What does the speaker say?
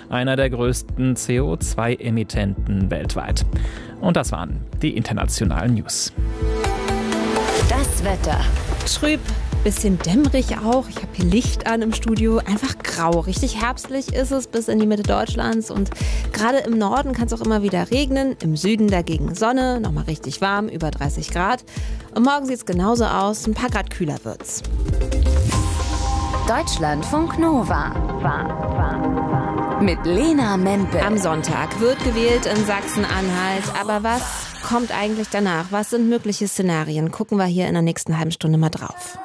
einer der größten CO2-Emittenten weltweit. Und das waren die internationalen News. Das Wetter. Trüb, bisschen dämmerig auch. Ich habe hier Licht an im Studio. Einfach grau. Richtig herbstlich ist es bis in die Mitte Deutschlands. Und gerade im Norden kann es auch immer wieder regnen. Im Süden dagegen Sonne. Nochmal richtig warm, über 30 Grad. Und morgen sieht es genauso aus. Ein paar Grad kühler wird's. Deutschlandfunk Nova. Mit Lena Mempel. Am Sonntag wird gewählt in Sachsen-Anhalt. Aber was kommt eigentlich danach? Was sind mögliche Szenarien? Gucken wir hier in der nächsten halben Stunde mal drauf.